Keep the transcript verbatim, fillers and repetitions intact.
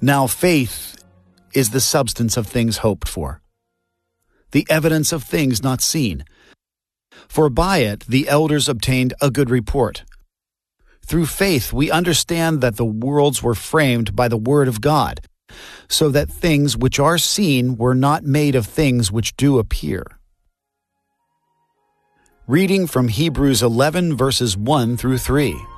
Now faith is the substance of things hoped for, the evidence of things not seen. For by it the elders obtained a good report. Through faith we understand that the worlds were framed by the word of God, so that things which are seen were not made of things which do appear. Reading from Hebrews eleven, verses one through three.